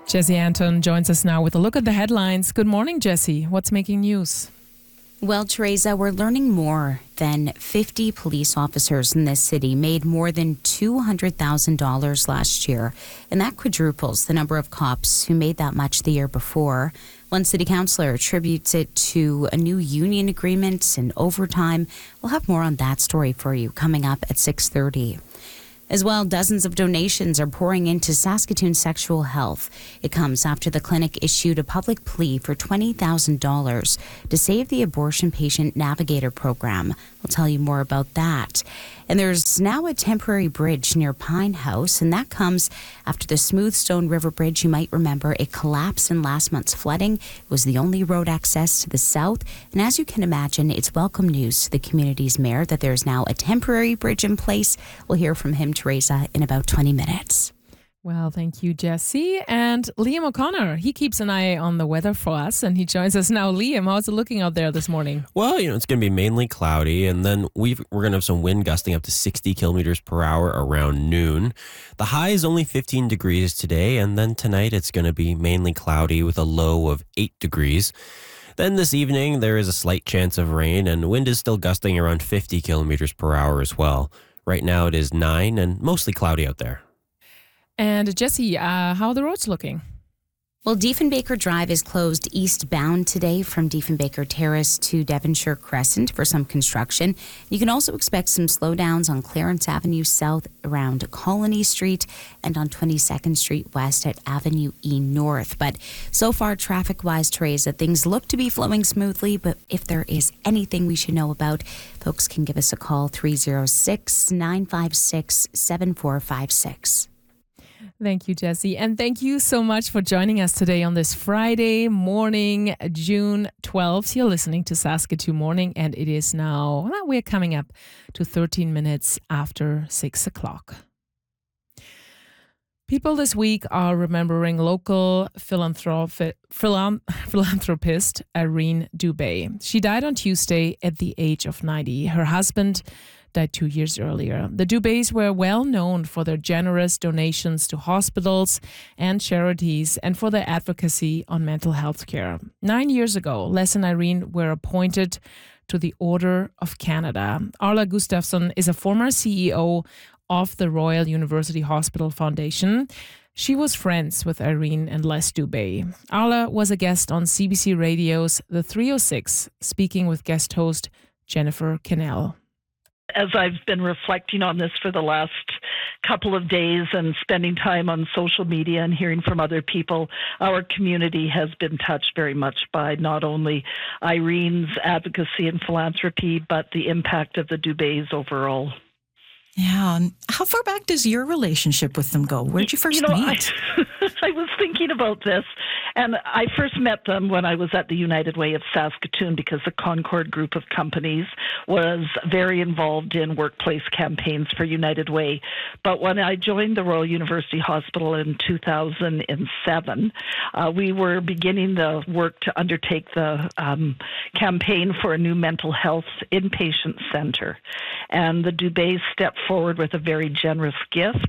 Jesse Anton joins us now with a look at the headlines. Good morning, Jesse. What's making news? Well, Teresa, we're learning more than 50 police officers in this city made more than $200,000 last year, and that quadruples the number of cops who made that much the year before. One city councillor attributes it to a new union agreement and overtime. We'll have more on that story for you coming up at 6:30. As well, dozens of donations are pouring into Saskatoon Sexual Health. It comes after the clinic issued a public plea for $20,000 to save the Abortion Patient Navigator program. We'll tell you more about that. And there's now a temporary bridge near Pine House, and that comes after the Smoothstone River Bridge. You might remember it collapsed in last month's flooding. It was the only road access to the south. And as you can imagine, it's welcome news to the community's mayor that there's now a temporary bridge in place. We'll hear from him, Teresa, in about 20 minutes. Well, thank you, Jesse. And Liam O'Connor, he keeps an eye on the weather for us, and he joins us now. Liam, how's it looking out there this morning? Well, it's going to be mainly cloudy, and then we're going to have some wind gusting up to 60 kilometers per hour around noon. The high is only 15 degrees today, and then tonight it's going to be mainly cloudy with a low of 8 degrees. Then this evening, there is a slight chance of rain, and wind is still gusting around 50 kilometers per hour as well. Right now it is 9 and mostly cloudy out there. And Jesse, how are the roads looking? Well, Diefenbaker Drive is closed eastbound today from Diefenbaker Terrace to Devonshire Crescent for some construction. You can also expect some slowdowns on Clarence Avenue South around Colony Street and on 22nd Street West at Avenue E North. But so far, traffic-wise, Teresa, things look to be flowing smoothly. But if there is anything we should know about, folks can give us a call, 306-956-7456. Thank you, Jesse. And thank you so much for joining us today on this Friday morning, June 12th. You're listening to Saskatoon Morning, and it is now, we're coming up to 13 minutes after 6 o'clock. People this week are remembering local philanthropist Irene Dubé. She died on Tuesday at the age of 90. Her husband died 2 years earlier. The Dubés were well known for their generous donations to hospitals and charities and for their advocacy on mental health care. 9 years ago, Les and Irene were appointed to the Order of Canada. Arla Gustafsson is a former CEO of the Royal University Hospital Foundation. She was friends with Irene and Les Dubé. Arla was a guest on CBC Radio's The 306, speaking with guest host Jennifer Kennell. As I've been reflecting on this for the last couple of days and spending time on social media and hearing from other people, our community has been touched very much by not only Irene's advocacy and philanthropy, but the impact of the Dubés overall. Yeah. And how far back does your relationship with them go? Where did you first meet? I was thinking about this, and I first met them when I was at the United Way of Saskatoon because the Concord Group of companies was very involved in workplace campaigns for United Way. But when I joined the Royal University Hospital in 2007, we were beginning the work to undertake the campaign for a new mental health inpatient center. And the Dubés stepped forward with a very generous gift.